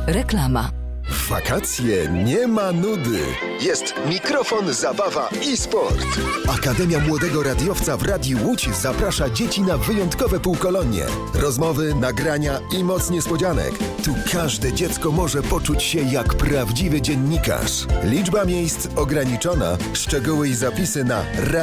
Reklama. W wakacje nie ma nudy. Jest mikrofon, zabawa i sport. Akademia Młodego Radiowca w Radiu Łódź zaprasza dzieci na wyjątkowe półkolonie. Rozmowy, nagrania i moc niespodzianek. Tu każde dziecko może poczuć się jak prawdziwy dziennikarz. Liczba miejsc ograniczona. Szczegóły i zapisy na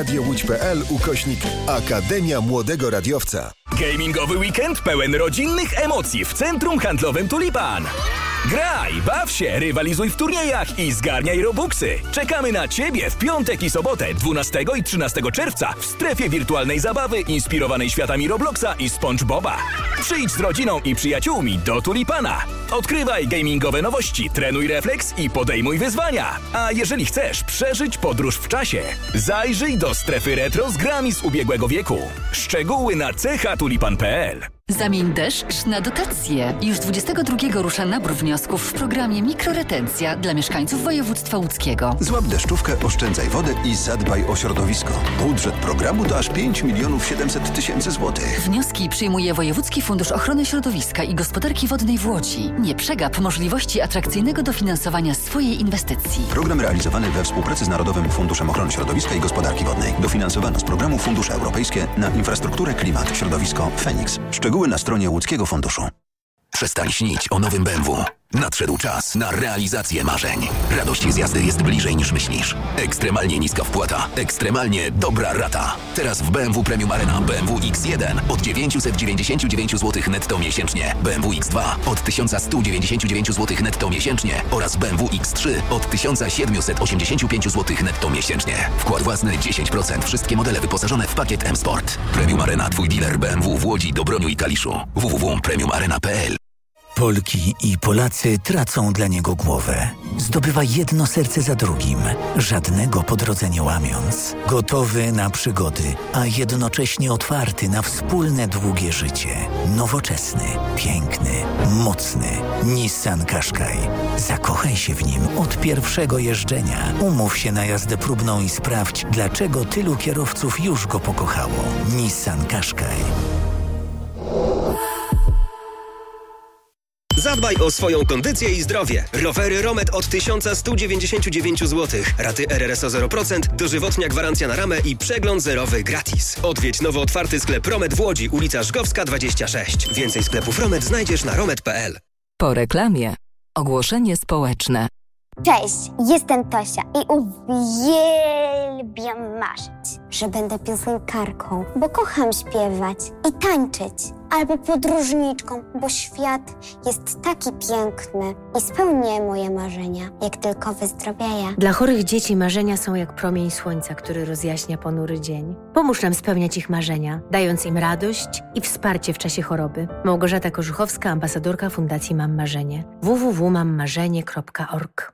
radiołódź.pl/Akademia Młodego Radiowca. Gamingowy weekend pełen rodzinnych emocji w Centrum Handlowym Tulipan. Graj, baw się, rywalizuj w turniejach i zgarniaj robuxy. Czekamy na Ciebie w piątek i sobotę 12 i 13 czerwca w strefie wirtualnej zabawy inspirowanej światami Robloxa i SpongeBoba. Przyjdź z rodziną i przyjaciółmi do Tulipana. Odkrywaj gamingowe nowości, trenuj refleks i podejmuj wyzwania. A jeżeli chcesz przeżyć podróż w czasie, zajrzyj do strefy retro z grami z ubiegłego wieku. Szczegóły na chatulipan.pl. Zamień deszcz na dotacje. Już 22 rusza nabór wniosków w programie Mikroretencja dla mieszkańców województwa łódzkiego. Złap deszczówkę, oszczędzaj wodę i zadbaj o środowisko. Budżet programu to aż 5 700 000 złotych. Wnioski przyjmuje Wojewódzki Fundusz Ochrony Środowiska i Gospodarki Wodnej w Łodzi. Nie przegap możliwości atrakcyjnego dofinansowania swojej inwestycji. Program realizowany we współpracy z Narodowym Funduszem Ochrony Środowiska i Gospodarki Wodnej. Dofinansowano z programu Fundusze Europejskie na infrastrukturę, klimat, środowisko, Feniks. Szczegóły na stronie Łódzkiego Funduszu. Przestań śnić o nowym BMW. Nadszedł czas na realizację marzeń. Radość z jazdy jest bliżej niż myślisz. Ekstremalnie niska wpłata. Ekstremalnie dobra rata. Teraz w BMW Premium Arena BMW X1 od 999 zł netto miesięcznie. BMW X2 od 1199 zł netto miesięcznie. Oraz BMW X3 od 1785 zł netto miesięcznie. Wkład własny 10%. Wszystkie modele wyposażone w pakiet M-Sport. Premium Arena, twój dealer BMW w Łodzi, Dobroniu i Kaliszu. www.premiumarena.pl. Polki i Polacy tracą dla niego głowę. Zdobywa jedno serce za drugim, żadnego po drodze nie łamiąc. Gotowy na przygody, a jednocześnie otwarty na wspólne długie życie. Nowoczesny, piękny, mocny. Nissan Qashqai. Zakochaj się w nim od pierwszego jeżdżenia. Umów się na jazdę próbną i sprawdź, dlaczego tylu kierowców już go pokochało. Nissan Qashqai. Zadbaj o swoją kondycję i zdrowie. Rowery Romet od 1199 zł. Raty RRSO 0%, dożywotnia gwarancja na ramę i przegląd zerowy gratis. Odwiedź nowo otwarty sklep Romet w Łodzi, ulica Żgowska 26. Więcej sklepów Romet znajdziesz na romet.pl. Po reklamie ogłoszenie społeczne. Cześć, jestem Tosia i uwielbiam marzyć, że będę piosenkarką, bo kocham śpiewać i tańczyć. Albo podróżniczką, bo świat jest taki piękny i spełnię moje marzenia, jak tylko wyzdrowieję. Dla chorych dzieci marzenia są jak promień słońca, który rozjaśnia ponury dzień. Pomóż nam spełniać ich marzenia, dając im radość i wsparcie w czasie choroby. Małgorzata Korzuchowska, ambasadorka Fundacji Mam Marzenie. www.mammarzenie.org.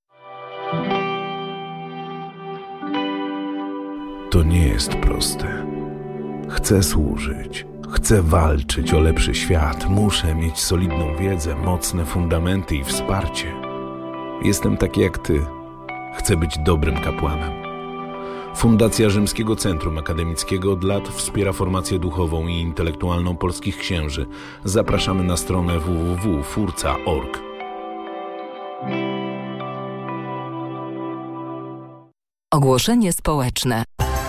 To nie jest proste. Chcę służyć. Chcę walczyć o lepszy świat. Muszę mieć solidną wiedzę, mocne fundamenty i wsparcie. Jestem taki jak ty. Chcę być dobrym kapłanem. Fundacja Rzymskiego Centrum Akademickiego od lat wspiera formację duchową i intelektualną polskich księży. Zapraszamy na stronę www.furca.org. Ogłoszenie społeczne.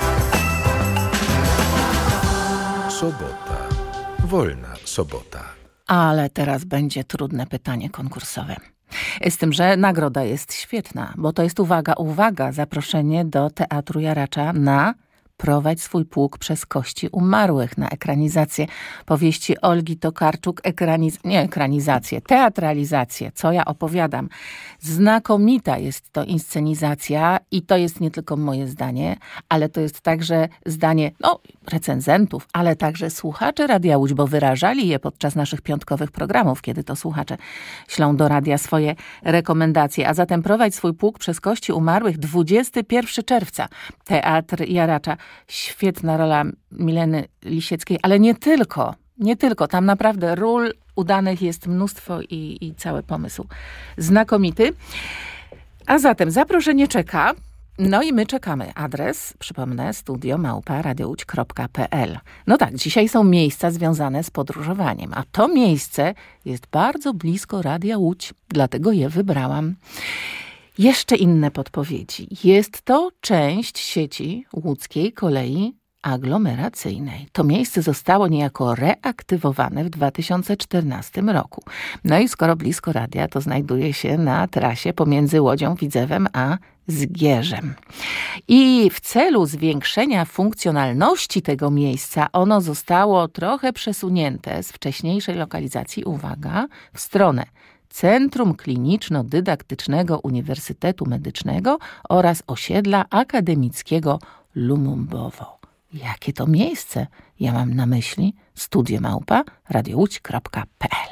Sobota. Wolna sobota. Ale teraz będzie trudne pytanie konkursowe. Z tym, że nagroda jest świetna, bo to jest, uwaga, zaproszenie do Teatru Jaracza na Prowadź swój pług przez kości umarłych, na ekranizację powieści Olgi Tokarczuk, teatralizację, co ja opowiadam. Znakomita jest to inscenizacja i to jest nie tylko moje zdanie, ale to jest także zdanie recenzentów, ale także słuchaczy Radia Łódź, bo wyrażali je podczas naszych piątkowych programów, kiedy to słuchacze ślą do radia swoje rekomendacje. A zatem Prowadź swój pług przez kości umarłych 21 czerwca. Teatr Jaracza. Świetna rola Mileny Lisieckiej, ale nie tylko. Tam naprawdę ról udanych jest mnóstwo i cały pomysł znakomity. A zatem zaproszenie czeka No i my czekamy. Adres, przypomnę, studio@radiołódź.pl. No tak, dzisiaj są miejsca związane z podróżowaniem, a to miejsce jest bardzo blisko Radia Łódź, dlatego je wybrałam. Jeszcze inne podpowiedzi. Jest to część sieci łódzkiej kolei aglomeracyjnej. To miejsce zostało niejako reaktywowane w 2014 roku. No i skoro blisko radia, to znajduje się na trasie pomiędzy Łodzią, Widzewem a Zgierzem. I w celu zwiększenia funkcjonalności tego miejsca ono zostało trochę przesunięte z wcześniejszej lokalizacji, uwaga, w stronę Centrum Kliniczno-Dydaktycznego Uniwersytetu Medycznego oraz osiedla akademickiego Lumumbowo. Jakie to miejsce? Ja mam na myśli studio@radiołódź.pl.